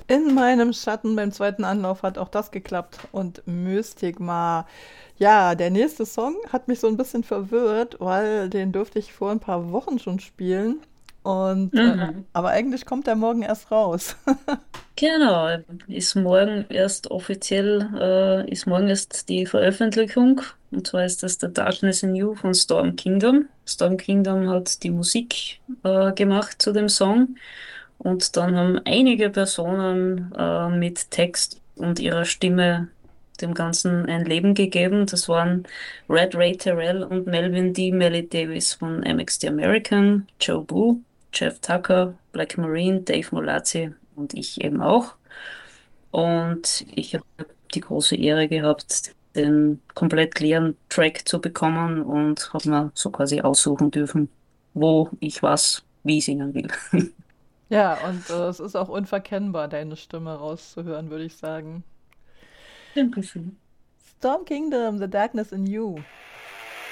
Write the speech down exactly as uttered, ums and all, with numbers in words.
In meinem Schatten beim zweiten Anlauf hat auch das geklappt. Und Mystigma. Ja, der nächste Song hat mich so ein bisschen verwirrt, weil den durfte ich vor ein paar Wochen schon spielen. Und äh, Mhm. aber eigentlich kommt der morgen erst raus. Genau, ist morgen erst offiziell, äh, ist morgen erst die Veröffentlichung. Und zwar ist das The Darkness in You von Storm Kingdom. Storm Kingdom hat die Musik äh, gemacht zu dem Song. Und dann haben einige Personen äh, mit Text und ihrer Stimme dem Ganzen ein Leben gegeben. Das waren Red Ray Terrell und Melvin D. Melly Davis von M X The American, Joe Boo, Jeff Tucker, Black Marine, Dave Molazzi und ich eben auch. Und ich habe die große Ehre gehabt, den komplett leeren Track zu bekommen und habe mir so quasi aussuchen dürfen, wo ich was wie singen will. Ja, und äh, es ist auch unverkennbar, deine Stimme rauszuhören, würde ich sagen. Dankeschön. Storm Kingdom, The Darkness in You.